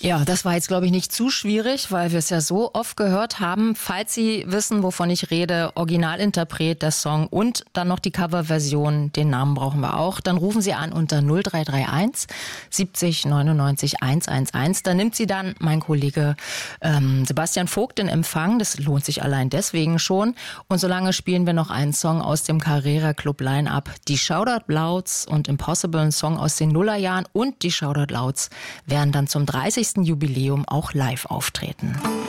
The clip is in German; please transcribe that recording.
Ja, das war jetzt, glaube ich, nicht zu schwierig, weil wir es ja so oft gehört haben. Falls Sie wissen, wovon ich rede, Originalinterpret der Song und dann noch die Coverversion, den Namen brauchen wir auch, dann rufen Sie an unter 0331 70 99 111. Da nimmt Sie dann mein Kollege Sebastian Vogt in Empfang. Das lohnt sich allein deswegen schon. Und solange spielen wir noch einen Song aus dem Carrera Club Line-Up. Die Shoutout Louds und Impossible, ein Song aus den Nullerjahren, und die Shoutout Louds werden dann zum 30. Jubiläum auch live auftreten.